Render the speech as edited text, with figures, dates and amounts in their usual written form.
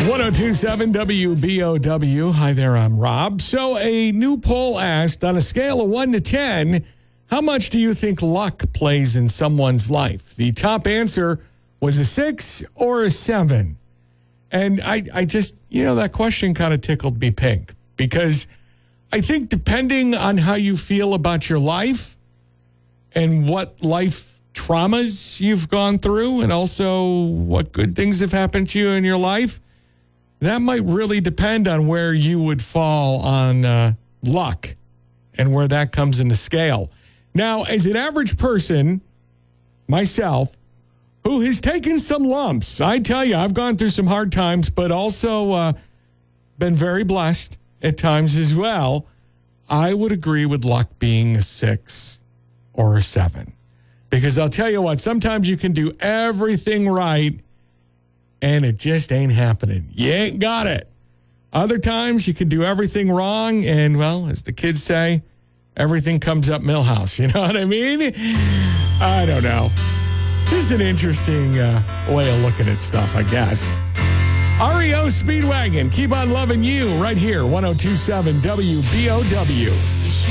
1027 WBOW. Hi there, I'm Rob. So a new poll asked, on a scale of 1 to 10, how much do you think luck plays in someone's life? The top answer was a 6 or a 7. And I just, that question kind of tickled me pink, because I think depending on how you feel about your life and what life traumas you've gone through, and also what good things have happened to you in your life, that might really depend on where you would fall on luck and where that comes in the scale. Now, as an average person, myself, who has taken some lumps, I tell you, I've gone through some hard times, but also been very blessed at times as well. I would agree with luck being a 6 or a 7. Because I'll tell you what, sometimes you can do everything right and it just ain't happening. You ain't got it. Other times you can do everything wrong and, well, as the kids say, everything comes up Millhouse. You know what I mean? I don't know. This is an interesting way of looking at stuff, I guess. REO Speedwagon, keep on loving you right here, 1027 WBOW.